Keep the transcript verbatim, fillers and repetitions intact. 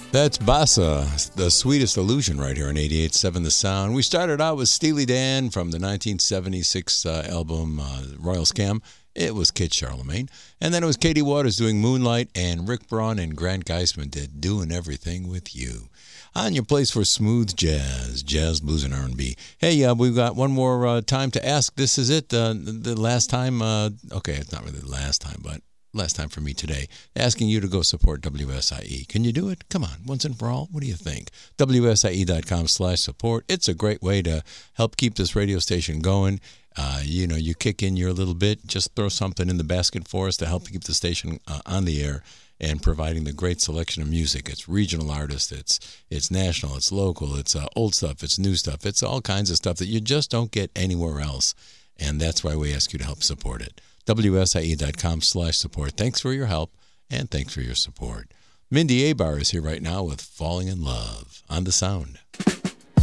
That's Bassa, the sweetest illusion right here on eighty-eight point seven The Sound. We started out with Steely Dan from the nineteen seventy-six uh, album uh, Royal Scam. It was Kid Charlemagne. And then it was Katie Waters doing Moonlight, and Rick Braun and Grant Geisman did Doing Everything With You. On your place for smooth jazz, jazz, blues, and R and B. Hey, uh, we've got one more uh, time to ask. This is it, uh, the last time. Uh, okay, it's not really the last time, but last time for me today, asking you to go support W S I E. Can you do it? Come on, once and for all. What do you think? W S I E dot com slash support. It's a great way to help keep this radio station going. Uh, you know, you kick in your little bit, just throw something in the basket for us to help keep the station uh, on the air and providing the great selection of music. It's regional artists, it's it's national, it's local, it's uh, old stuff, it's new stuff, it's all kinds of stuff that you just don't get anywhere else. And that's why we ask you to help support it. W S I E dot com slash support. Thanks for your help, and thanks for your support. Mindy Abar is here right now with Falling in Love on The Sound.